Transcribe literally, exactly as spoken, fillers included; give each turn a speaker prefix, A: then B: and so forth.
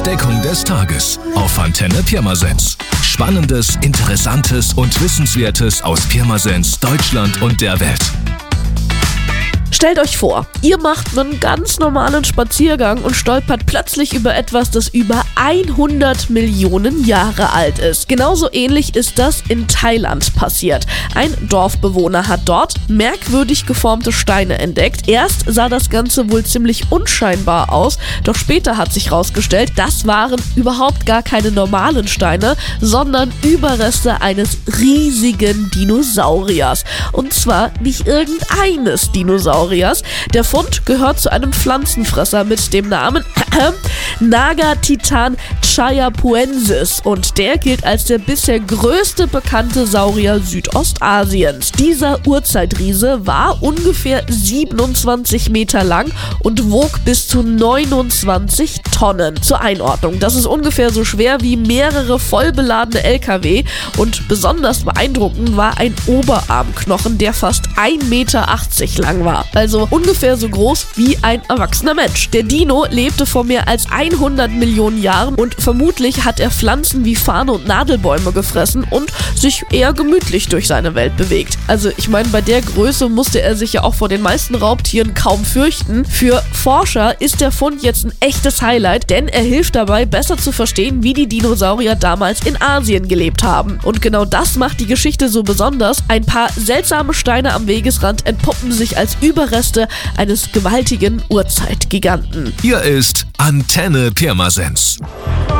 A: Entdeckung des Tages auf Antenne Pirmasens. Spannendes, Interessantes und Wissenswertes aus Pirmasens, Deutschland und der Welt.
B: Stellt euch vor, ihr macht einen ganz normalen Spaziergang und stolpert plötzlich über etwas, das über hundert Millionen Jahre alt ist. Genauso ähnlich ist das in Thailand passiert. Ein Dorfbewohner hat dort merkwürdig geformte Steine entdeckt. Erst sah das Ganze wohl ziemlich unscheinbar aus, doch später hat sich herausgestellt, das waren überhaupt gar keine normalen Steine, sondern Überreste eines riesigen Dinosauriers. Und zwar nicht irgendeines Dinosauriers. Der Fund gehört zu einem Pflanzenfresser mit dem Namen Nagatitan chayapuensis und der gilt als der bisher größte bekannte Saurier Südostasiens. Dieser Urzeitriese war ungefähr siebenundzwanzig Meter lang und wog bis zu neunundzwanzig Tonnen. Zur Einordnung, das ist ungefähr so schwer wie mehrere vollbeladene L K W und besonders beeindruckend war ein Oberarmknochen, der fast ein Meter achtzig lang war. Also ungefähr so groß wie ein erwachsener Mensch. Der Dino lebte vor mehr als hundert Millionen Jahren und vermutlich hat er Pflanzen wie Farne und Nadelbäume gefressen und sich eher gemütlich durch seine Welt bewegt. Also ich meine, bei der Größe musste er sich ja auch vor den meisten Raubtieren kaum fürchten. Für Forscher ist der Fund jetzt ein echtes Highlight, denn er hilft dabei, besser zu verstehen, wie die Dinosaurier damals in Asien gelebt haben. Und genau das macht die Geschichte so besonders. Ein paar seltsame Steine am Wegesrand entpuppen sich als Überreste eines gewaltigen Urzeitgiganten.
A: Hier ist Antenne Pirmasens.